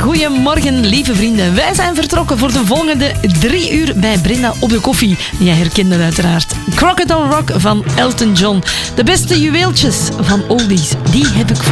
Goedemorgen, lieve vrienden. Wij zijn vertrokken voor de volgende 3 uur bij Brenda op de koffie. Jij herkende uiteraard Crocodile Rock van Elton John. De beste juweeltjes van oldies, die heb ik voor